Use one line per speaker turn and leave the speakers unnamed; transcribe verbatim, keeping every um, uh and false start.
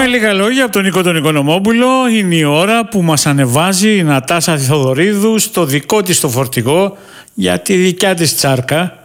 λίγα λόγια από τον Νίκο τον Οικονομόπουλο. Είναι η ώρα που μας ανεβάζει η Νατάσα Θεοδωρίδου στο δικό της το φορτηγό για τη δικιά της τσάρκα.